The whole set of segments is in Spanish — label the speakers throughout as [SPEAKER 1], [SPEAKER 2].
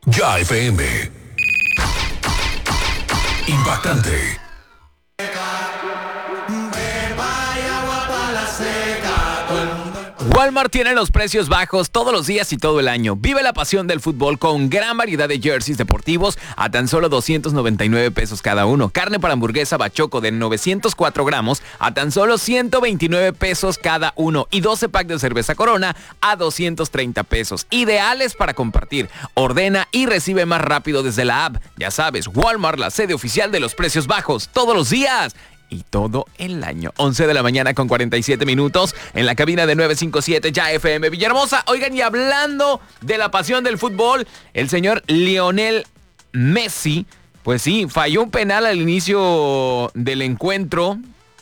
[SPEAKER 1] Ya FM. Impactante.
[SPEAKER 2] Walmart tiene los precios bajos todos los días y todo el año. Vive la pasión del fútbol con gran variedad de jerseys deportivos a tan solo 299 pesos cada uno. Carne para hamburguesa Bachoco de 904 gramos a tan solo 129 pesos cada uno. Y 12 packs de cerveza Corona a 230 pesos. Ideales para compartir. Ordena y recibe más rápido desde la app. Ya sabes, Walmart, la sede oficial de los precios bajos todos los días y todo el año. 11 de la mañana con 47 minutos en la cabina de 957 Ya FM Villahermosa. Oigan, y hablando de la pasión del fútbol, el señor Lionel Messi, pues sí, falló un penal al inicio del encuentro.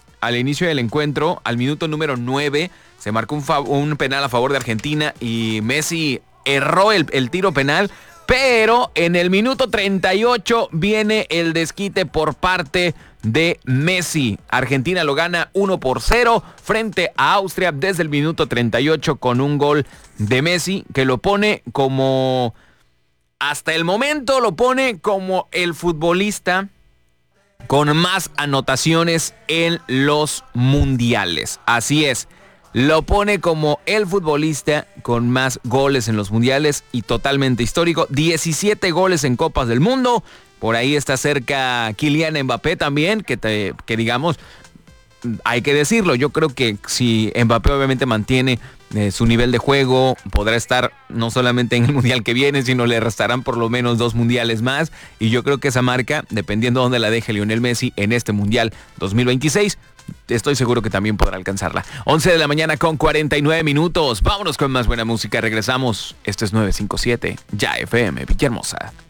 [SPEAKER 2] Al minuto número 9, se marcó un penal a favor de Argentina y Messi erró el tiro penal. Pero en el minuto 38 viene el desquite por parte de Messi. Argentina lo gana 1-0 frente a Austria desde el minuto 38 con un gol de Messi que lo pone como, hasta el momento lo pone como el futbolista con más anotaciones en los mundiales. Así es. Lo pone como el futbolista con más goles en los mundiales y totalmente histórico. 17 goles en Copas del Mundo. Por ahí está cerca Kylian Mbappé también, que digamos, hay que decirlo. Yo creo que si Mbappé obviamente mantiene su nivel de juego, podrá estar no solamente en el mundial que viene, sino le restarán por lo menos 2 mundiales más. Y yo creo que esa marca, dependiendo de dónde la deje Lionel Messi en este mundial 2026, estoy seguro que también podrá alcanzarla. 11 de la mañana con 49 minutos. Vámonos con más buena música. Regresamos. Esto es 957 Ya FM Villahermosa.